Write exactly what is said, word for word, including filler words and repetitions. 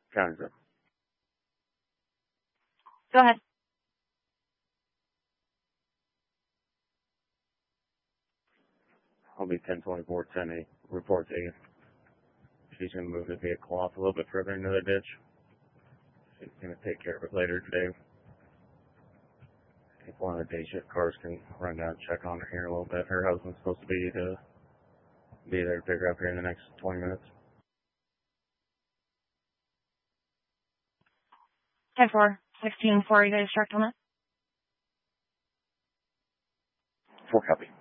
County zero. Go ahead. I'll be ten twenty-four ten eight. Report taken. She's going to move the vehicle off a little bit further into the ditch. She's going to take care of it later today. If one of the day shift cars can run down and check on her here a little bit. Her husband's supposed to be to be there to pick her up here in the next twenty minutes. ten four, sixteen four, you guys checked on it? Four copy.